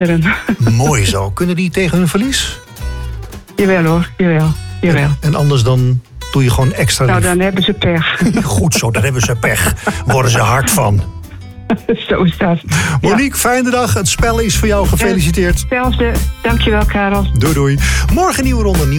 Mooi zo. Kunnen die tegen hun verlies? Jawel hoor, jawel. En anders dan doe je gewoon extra lief. Nou, dan hebben ze pech. Goed zo, dan hebben ze pech. Worden ze hard van. Zo is dat. Monique, fijne dag. Het spel is voor jou. Gefeliciteerd. Hetzelfde. Dankjewel, Karel. Doei. Morgen nieuwe ronde.